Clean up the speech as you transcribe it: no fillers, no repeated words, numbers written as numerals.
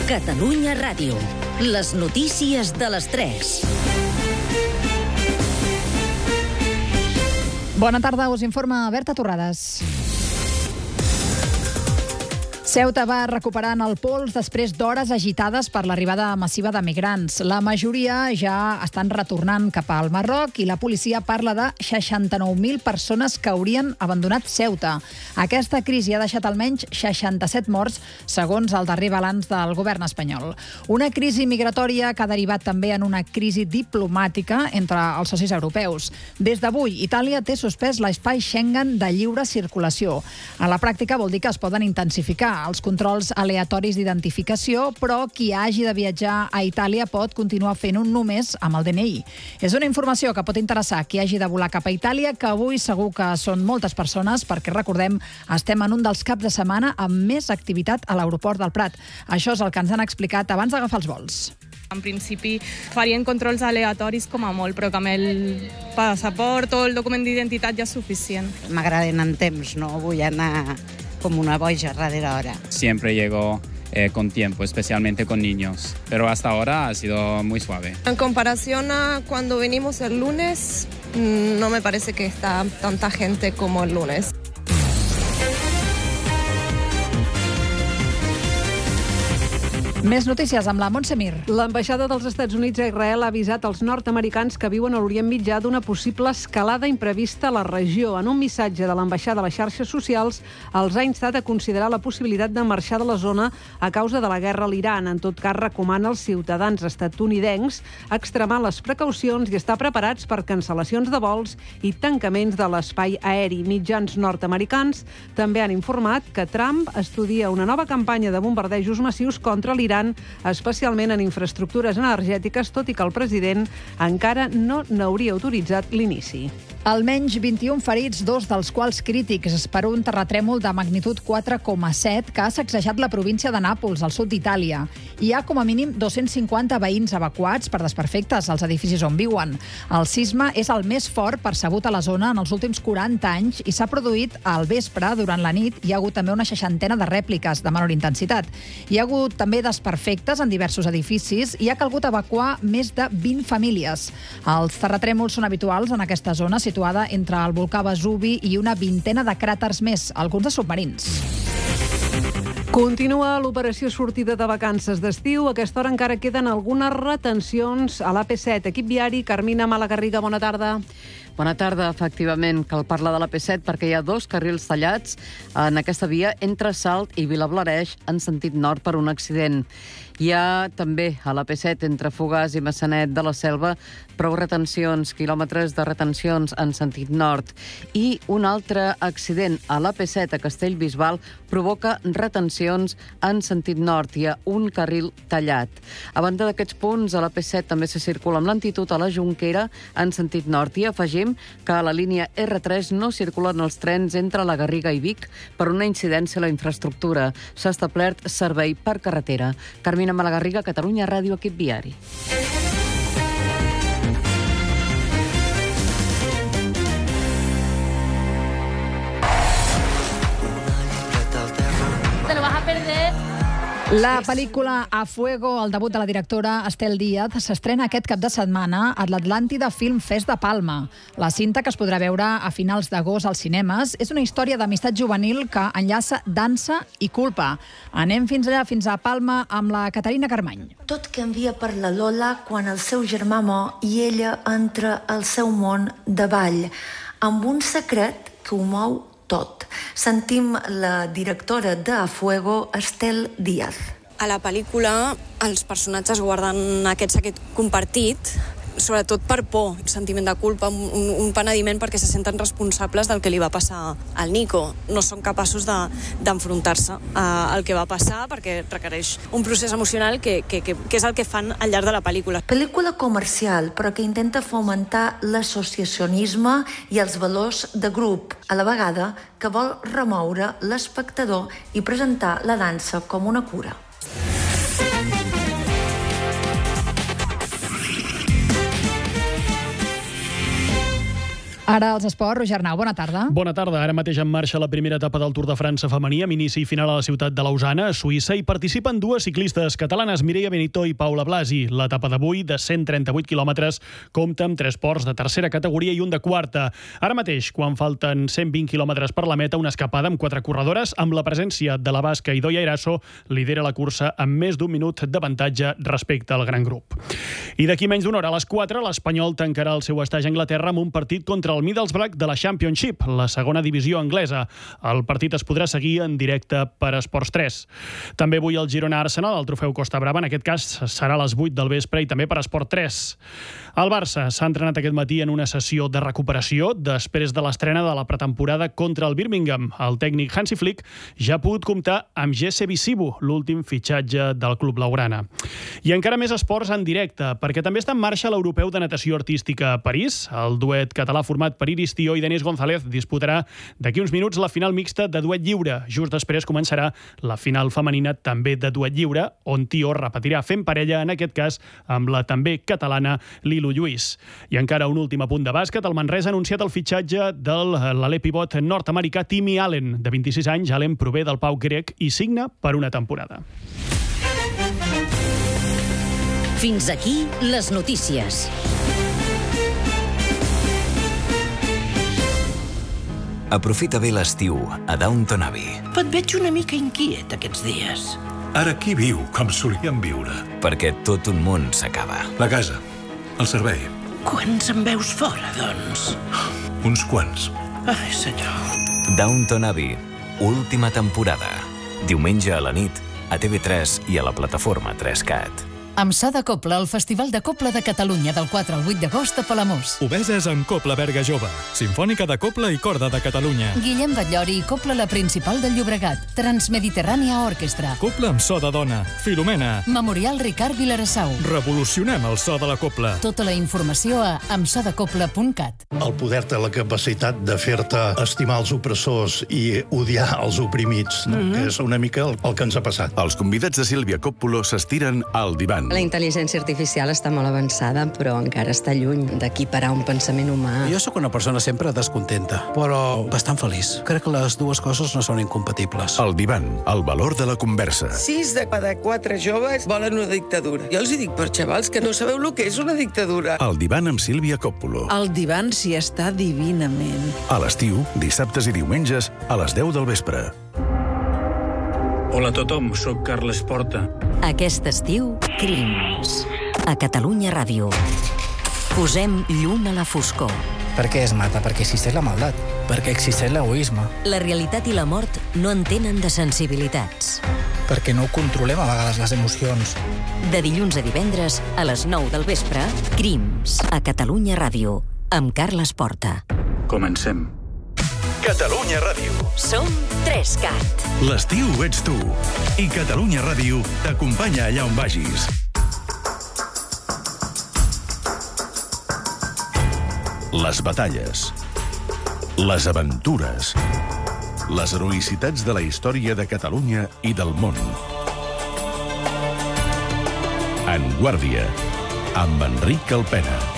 Catalunya Ràdio. Les notícies de les 3. Bona tarda, us informa Berta Torrades. Ceuta va recuperant el pols després d'hores agitades per l'arribada massiva de migrants. La majoria ja estan retornant cap al Marroc i la policia parla de 69.000 persones que haurien abandonat Ceuta. Aquesta crisi ha deixat almenys 67 morts, segons el darrer balanç del govern espanyol. Una crisi migratòria que ha derivat també en una crisi diplomàtica entre els socis europeus. Des d'avui, Itàlia té suspès l'espai Schengen de lliure circulació. A la pràctica vol dir que es poden intensificar els controls aleatoris d'identificació, però qui hagi de viatjar a Itàlia pot continuar fent-ho només amb el DNI. És una informació que pot interessar qui hagi de volar cap a Itàlia, que avui segur que són moltes persones, perquè recordem, estem en un dels caps de setmana amb més activitat a l'aeroport del Prat. Això és el que ens han explicat abans d'agafar els vols. En principi farien controls aleatoris com a molt, però que amb el passaport o el document d'identitat ja és suficient. M'agraden en temps, no vull anar com una boja darrere hora. Siempre llego con tiempo, especialmente con niños, pero hasta ahora ha sido muy suave. En comparación a cuando venimos el lunes, no me parece que está tanta gente como el lunes. Més notícies amb la Montse Mir. L'ambaixada dels Estats Units a Israel ha avisat els nord-americans que viuen a l'Orient Mitjà d'una possible escalada imprevista a la regió. En un missatge de l'ambaixada a les xarxes socials, els ha instat a considerar la possibilitat de marxar de la zona a causa de la guerra a l'Iran. En tot cas, recomana als ciutadans estatunidencs extremar les precaucions i estar preparats per cancel·lacions de vols i tancaments de l'espai aeri. Mitjans nord-americans també han informat que Trump estudia una nova campanya de bombardejos massius contra l'Iran, especialment en infraestructures energètiques, tot i que el president encara no n'hauria autoritzat l'inici. Almenys 21 ferits, 2 dels quals crítics, per un terratrèmol de magnitud 4,7 que ha sacsejat la província de Nàpols, al sud d'Itàlia. Hi ha com a mínim 250 veïns evacuats per desperfectes als edificis on viuen. El sisme és el més fort percebut a la zona en els últims 40 anys i s'ha produït al vespre. Durant la nit hi ha hagut també una 60 de rèpliques de menor intensitat. Hi ha hagut també desperfectes en diversos edificis i ha calgut evacuar més de 20 famílies. Els terratrèmols són habituals en aquesta zona, situada entre el volcà Vesuvi i una vintena de cràters més, alguns de submarins. Continua l'operació sortida de vacances d'estiu. A aquesta hora encara queden algunes retencions a l'AP7. Equip viari, Carmina Malagarriga, bona tarda. Bona tarda. Efectivament, cal parlar de l'AP7 perquè hi ha 2 carrils tallats en aquesta via entre Salt i Vilablareix en sentit nord per un accident. Hi ha també a l'AP7 entre Fogars i Maçanet de la Selva prou retencions, quilòmetres de retencions en sentit nord. I un altre accident a l'AP7 a Castellbisbal provoca retencions en sentit nord. Hi ha un carril tallat. A banda d'aquests punts, a l'AP7 també se circula amb lentitud a la Jonquera en sentit nord. I afegim que a la línia R3 no circulen els trens entre la Garriga i Vic per una incidència a la infraestructura. S'ha establert servei per carretera. Carmina Malagarriga, Catalunya Ràdio, equip viari. La pel·lícula A Fuego, el debut de la directora Estel Díaz, s'estrena aquest cap de setmana a l'Atlàntida Film Fest de Palma. La cinta, que es podrà veure a finals d'agost als cinemes, és una història d'amistat juvenil que enllaça dansa i culpa. Anem fins allà, fins a Palma, amb la Caterina Carmany. Tot canvia per la Lola quan el seu germà mor i ella entra al seu món de ball, amb un secret que ho mou tot. Sentim la directora de A Fuego, Estel Díaz. A la pel·lícula els personatges guarden aquest secret compartit, sobretot per por, sentiment de culpa, un penediment perquè se senten responsables del que li va passar al Nico. No són capaços d'enfrontar-se al que va passar perquè requereix un procés emocional que és el que fan al llarg de la pel·lícula. Pel·lícula comercial, però que intenta fomentar l'associacionisme i els valors de grup, a la vegada que vol remoure l'espectador i presentar la dansa com una cura. Ara els esports, Roger Arnau, bona tarda. Bona tarda. Ara mateix en marxa la primera etapa del Tour de França femení, amb inici i final a la ciutat de Lausana, a Suïssa, i participen dues ciclistes catalanes, Mireia Benito i Paula Blasi. L'etapa d'avui, de 138 quilòmetres, compta amb 3 ports de tercera categoria i un de quarta. Ara mateix, quan falten 120 quilòmetres per la meta, una escapada amb 4 corredores, amb la presència de la basca Idoia Eraso, lidera la cursa amb més d'1 minut d'avantatge respecte al gran grup. I d'aquí menys d'una hora, a les 4, l'Espanyol tancarà el seu estatge a Anglaterra amb un partit contra el Middlesbrough de la Championship, la segona divisió anglesa. El partit es podrà seguir en directe per Esports 3. També avui el Girona-Arsenal, el trofeu Costa Brava, en aquest cas serà a les 8 del vespre i també per Esport 3. El Barça s'ha entrenat aquest matí en una sessió de recuperació després de l'estrena de la pretemporada contra el Birmingham. El tècnic Hansi Flick ja ha pogut comptar amb Jesse Visibu, l'últim fitxatge del club blaugrana. I encara més esports en directe, perquè també està en marxa l'Europeu de Natació Artística a París. El duet català format per Iris Tió i Denís González disputarà d'aquí uns minuts la final mixta de duet lliure. Just després començarà la final femenina també de duet lliure, on Tió repetirà fent parella, en aquest cas amb la també catalana Lilu Lluís. I encara un últim apunt de bàsquet. El Manresa ha anunciat el fitxatge de l'alè pivot nord-americà Timmy Allen. De 26 anys, Allen prové del Pau grec i signa per una temporada. Fins aquí les notícies. Aprofita bé l'estiu a Downton Abbey. Et veig una mica inquiet aquests dies. Ara qui viu com solíem viure? Perquè tot un món s'acaba. La casa, el servei. Quants en veus fora, doncs? Uns quants. Ai, senyor. Downton Abbey, última temporada. Diumenge a la nit, a TV3 i a la plataforma 3Cat. Amb So de Copla, el Festival de Copla de Catalunya del 4 al 8 d'agost a Palamós. Obeses amb Copla Berga Jove, Simfònica de Copla i Corda de Catalunya. Guillem Batllori i Copla la Principal del Llobregat, Transmediterrània Orquestra. Copla amb so de dona, Filomena. Memorial Ricard Vilarassau. Revolucionem el so de la copla. Tota la informació a amsodecopla.cat. El poder té la capacitat de fer-te estimar els opressors i odiar els oprimits, no? Que és una mica el que ens ha passat. Els convidats de Sílvia Coppola s'estiren al divan. La intel·ligència artificial està molt avançada, però encara està lluny d'equiparar un pensament humà. Jo sóc una persona sempre descontenta, però bastant feliç. Crec que les dues coses no són incompatibles. El divan, el valor de la conversa. 6 de cada 4 joves volen una dictadura. Jo els hi dic per xavals que no sabeu el que és una dictadura. El divan amb Sílvia Coppola. El divan s'hi està divinament. A l'estiu, dissabtes i diumenges, a les 10 del vespre. Hola a tothom, sóc Carles Porta. Aquest estiu, Crims. A Catalunya Ràdio. Posem llum a la foscor. Per què es mata? Perquè existeix la maldat. Perquè existeix l'egoisme. La realitat i la mort no entenen de sensibilitats. Perquè no controlem a vegades les emocions. De dilluns a divendres, a les 9 del vespre, Crims. A Catalunya Ràdio. Amb Carles Porta. Comencem. Catalunya Ràdio. Som 3Cat. L'estiu ets tu. I Catalunya Ràdio t'acompanya allà on vagis. Les batalles. Les aventures. Les heroïcitats de la història de Catalunya i del món. En Guàrdia, amb Enric Alpena.